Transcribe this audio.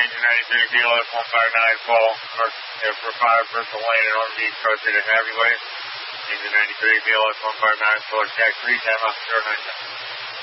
Engine 93 BLS 159 fall, North for 5, Bristol Lane and RV Coast to Navy Way. Engine 93 BLS 159, select tax 3, time up 097.